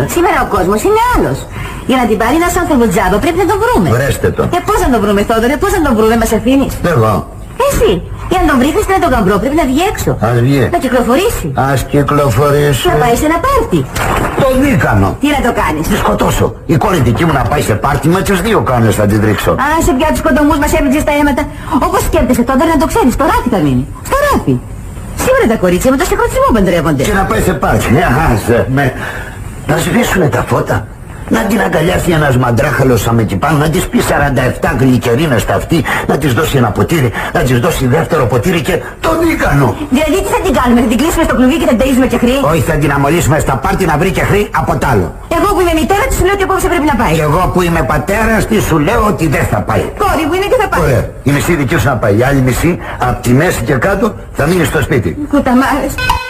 Σήμερα ο κόσμος είναι άλλος. Για να την πάρει ένας άνθρωπος τζάμπα πρέπει να τον βρούμε. Βρέστε το. Πώς να τον βρούμε, Θόδωρε, πώς να τον βρούμε, μας αφήνεις? Εγώ. Εσύ. Για να τον βρει χρειάζεται να τον καμπρό, πρέπει να βγει έξω. Ας βγει. Να κυκλοφορήσει. Ας κυκλοφορήσει. Να πάει σε ένα πάρτι. Το δίκανο. Τι να το κάνεις? Τη σκοτώσω. Η κόρη δική μου να πάει σε πάρτι με τους δύο κάνες θα την τρίξω. Σε πια τους κοντομούς μας έπαιξες τα αίματα. Όπως σκέφτεσαι τότε να το ξέρεις, στο ράφι θα μείνει. Στο ράφι. Σήμερα τα κορίτσια με το στεχροτσιμό παντρεύονται. Και να πάει σε πάρτι. Να σβήσουνε τα φώτα. Να την αγκαλιάσει ένας μαντράχαλος αμεκυπάν, να της πει 47 γλυκερίνες στα αυτή, να της δώσει ένα ποτήρι, να της δώσει δεύτερο ποτήρι και τον δίκανο. Δηλαδή τι θα την κάνουμε, θα την κλείσουμε στο κλουβί και θα την ταΐζουμε και χρή? Όχι, θα την αμολύσουμε στα πάρτι να βρει και χρή από τ' άλλο. Εγώ που είμαι μητέρα της σου λέω ότι απόψε πρέπει να πάει. Και εγώ που είμαι πατέρας της σου λέω ότι δεν θα πάει. Κόρη που είναι και θα πάει. Ωραία, η μισή δική σου να πάει, η άλλη μισή από τη μέση και κάτω θα μείνει στο σπίτι. Κουταμάρες.